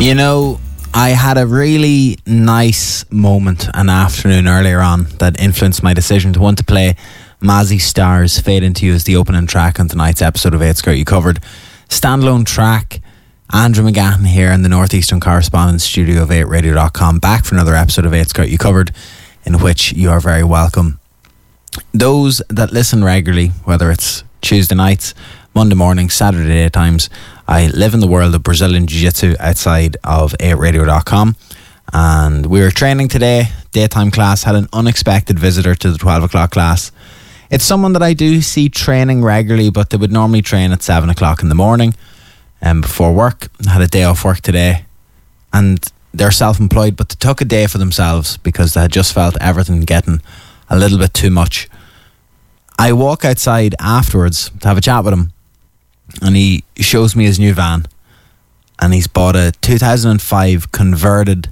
You know, I had a really nice moment an afternoon earlier on that influenced my decision to want to play Mazzy Star's Fade Into You as the opening track on tonight's episode of 8's Got You Covered. Standalone track. Andrew McGahan here in the Northeastern Correspondence Studio of 8radio.com, back for another episode of 8's Got You Covered, in which you are very welcome. Those that listen regularly, whether it's Tuesday nights, Monday mornings, Saturday daytimes, I live in the world of Brazilian Jiu-Jitsu outside of 8radio.com, and we were training today. Daytime class had an unexpected visitor to the 12 o'clock class. It's someone that I do see training regularly, but they would normally train at 7 o'clock in the morning before work. I had a day off work today, and they're self-employed, but they took a day for themselves because they had just felt everything getting a little bit too much. I walk outside afterwards to have a chat with him, and he shows me his new van, and he's bought a 2005 converted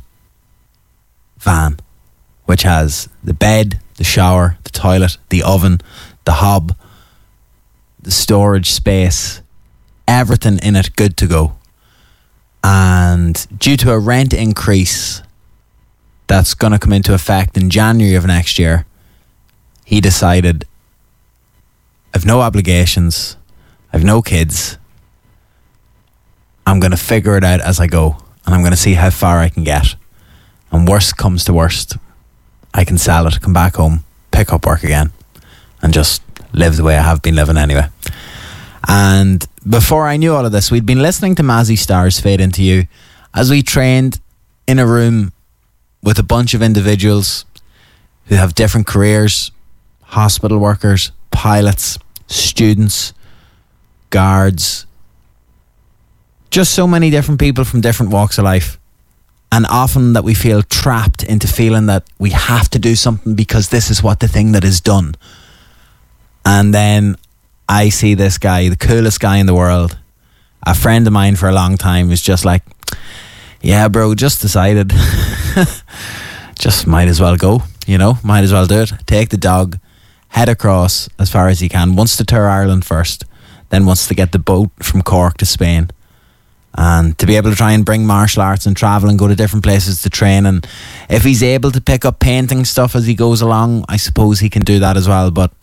van, which has the bed, the shower, the toilet, the oven, the hob, the storage space, everything in it good to go. And due to a rent increase that's going to come into effect in January of next year, he decided, I've no obligations, I've no kids, I'm going to figure it out as I go, and I'm going to see how far I can get. And worst comes to worst, I can sell it, come back home, pick up work again, and just live the way I have been living anyway. And before I knew all of this, we'd been listening to Mazzy Star's Fade Into You as we trained in a room with a bunch of individuals who have different careers: hospital workers, pilots, students, guards, just so many different people from different walks of life. And often that we feel trapped into feeling that we have to do something because this is what the thing that is done. And then I see this guy, the coolest guy in the world, a friend of mine for a long time, is just like, yeah bro, just decided just might as well go, you know, might as well do it. Take the dog, head across as far as he can, wants to tour Ireland first, then wants to get the boat from Cork to Spain, and to be able to try and bring martial arts and travel and go to different places to train. And if he's able to pick up painting stuff as he goes along, I suppose he can do that as well. But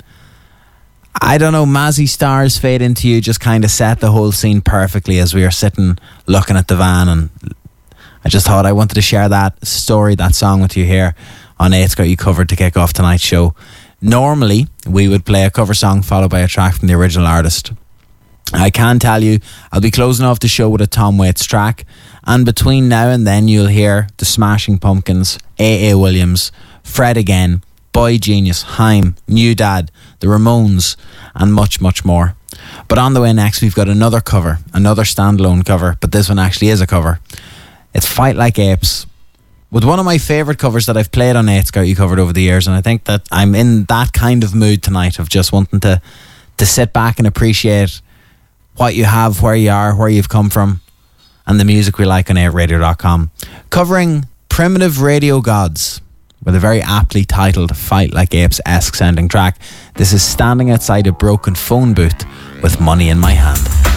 I don't know, Mazzy Star's Fade Into You just kind of set the whole scene perfectly as we were sitting looking at the van, and I just thought I wanted to share that story, that song with you here on 8's Got You Covered to kick off tonight's show. Normally we would play a cover song followed by a track from the original artist. I can tell you I'll be closing off the show with a Tom Waits track, and between now and then you'll hear the Smashing Pumpkins, A.A. Williams, Fred Again, Boy Genius, Haim, New Dad, the Ramones, and much, much more. But on the way next, we've got another cover, another standalone cover, but this one actually is a cover. It's Fight Like Apes, with one of my favourite covers that I've played on 8's Got You Covered over the years, and I think that I'm in that kind of mood tonight of just wanting to sit back and appreciate what you have, where you are, where you've come from, and the music we like on 8radio.com. Covering Primitive Radio Gods with a very aptly titled Fight Like Apes-esque sounding track. This is Standing Outside a Broken Phone Booth with Money in My Hand.